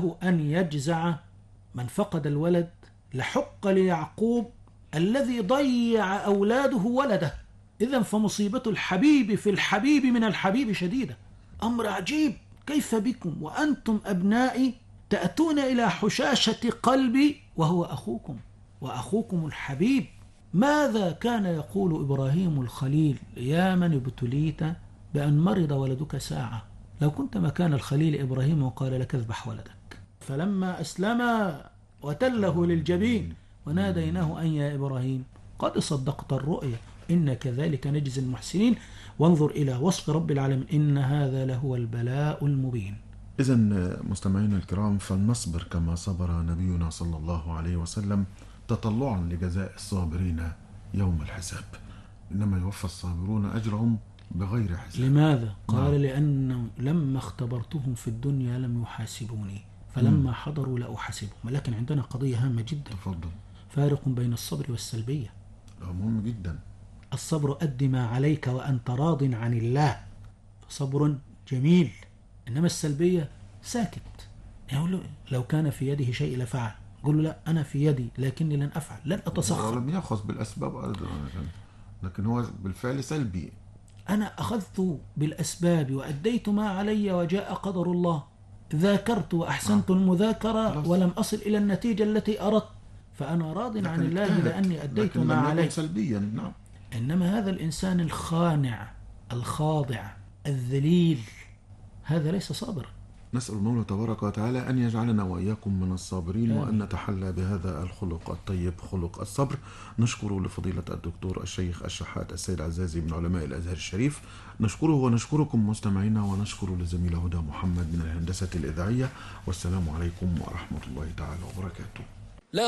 أن يجزع من فقد الولد لحق ليعقوب الذي ضيع أولاده ولده. إذن فمصيبة الحبيب في الحبيب من الحبيب شديدة. أمر عجيب، كيف بكم وأنتم أبنائي تأتون إلى حشاشة قلبي وهو أخوكم وأخوكم الحبيب. ماذا كان يقول إبراهيم الخليل يا من ابتليت بأن مرض ولدك ساعة؟ لو كنت مكان الخليل إبراهيم وقال لك اذبح ولدك. فلما أسلم وتله للجبين وناديناه أن يا إبراهيم قد صدقت الرؤيا إن كذلك نجزي المحسنين وانظر إلى وصف رب العالمين إن هذا لهو البلاء المبين. إذن مستمعينا الكرام، فلنصبر كما صبر نبينا صلى الله عليه وسلم تطلعا لجزاء الصابرين يوم الحساب. إنما يوفى الصابرون أجرهم بغير حساب. لماذا؟ قال لأنه لما اختبرتهم في الدنيا لم يحاسبوني فلما حضروا لأحاسبهم. ولكن عندنا قضية هامة جدا. تفضل. فارق بين الصبر والسلبية. مهم جدا. الصبر أد ما عليك وأنت راض عن الله، فصبر جميل. إنما السلبية ساكت. يقول لو كان في يده شيء لفعل. قل له لا أنا في يدي لكني لن أفعل، لن أتسخط. ولم يأخذ بالأسباب لكن هو بالفعل سلبي. أنا أخذت بالأسباب وأديت ما علي وجاء قدر الله. ذاكرت وأحسنت المذاكرة ولم أصل إلى النتيجة التي أردت، فأنا راض عن الله لأني أديت ما علي. سلبيا. نعم. إنما هذا الإنسان الخانع الخاضع الذليل هذا ليس صابرا. نسأل المولى تبارك وتعالى أن يجعلنا وإياكم من الصابرين وأن نتحلى بهذا الخلق الطيب خلق الصبر. نشكر لفضيلة الدكتور الشيخ الشحات السيد عزازي من علماء الأزهر الشريف. نشكره ونشكركم مستمعينا، ونشكر لزميل هدى محمد من الهندسة الإذاعية. والسلام عليكم ورحمة الله تعالى وبركاته.